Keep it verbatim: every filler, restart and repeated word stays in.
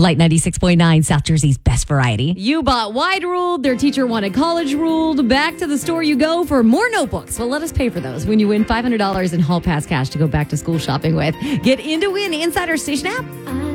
Light ninety-six point nine, South Jersey's best variety. You bought wide ruled, their teacher wanted college ruled. Back to the store you go for more notebooks. Well, let us pay for those when you win five hundred dollars in Hall Pass cash to go back to school shopping with. Get in to win inside our station app.